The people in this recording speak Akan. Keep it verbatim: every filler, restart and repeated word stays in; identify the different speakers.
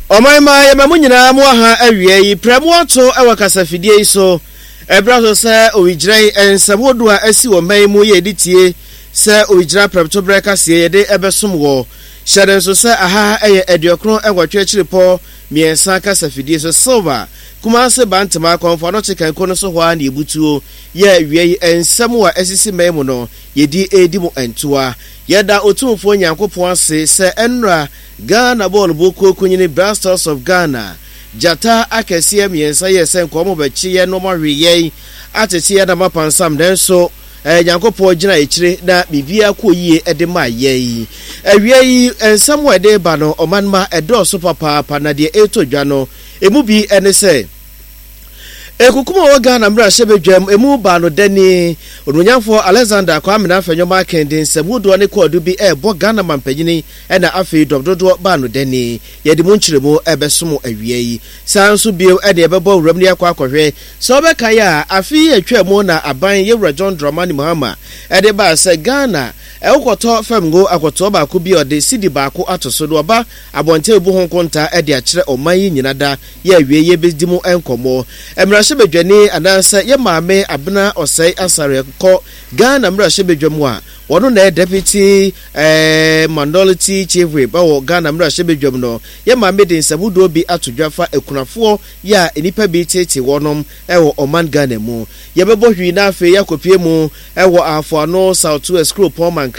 Speaker 1: Omaima ya mamunyina mu aha awie yi premu ato ewa kasafidie yi so ebrazo se owigirai ensabodo a asi wo man mu ye editie se owigira prepto breka se ye de ebesom wo hyeden so se aha eye ediokron egwatwe chiripo miensa kasafidie so silver kuma se bantama konfo no chikan kono so ho na ebutuo ye awie yi ensam wa asisi man mu no ye di edi mu entoa yeda otumfo nyankopon ase se enra Ghana ball boko kunyini Blasters of Ghana jata akese miensa ye se nkomo bachi ye no mahweye atete ye na mapansam den so eh nyankopon gina ekire na bibia koyie ede ma ye awie yi ensam wa de ba no omanma edo so papa pa na de etodwa no emu bi ene se ekukuma wa Ghana mra shebedwam emu ba no dani ononyamfo Alexander Kwame na afanyoma kendin semudo ne kodu bi ebo Ghana mampanyini e na afi dobdodo ba no dani yedi munchiremu ebesomo awie yi sanso bio e de ebebo wuram ne akwa akohwe so obeka ya afi atwam na aban Yewura John Dramani Mahama e de ba se Ghana e ukoto femgo akoto ba ko bi ode sidi ba ko atoso do ba abonte ebu honkonta e de akire oman nyinada ya awie ye bedimu enkomo emra shebedwane anansa ye maame abena osai asare ko Ghana mra shebedwam a wono na deputy eh minority chief whip ba Ghana mra shebedwam no ye maame de nsabudo bi atodwafa ekunafo ya enipa bi tete wonom ewo oman Ghana mu ye bebo hwi na afi yakopie mu ewo afo ano South West Group Paul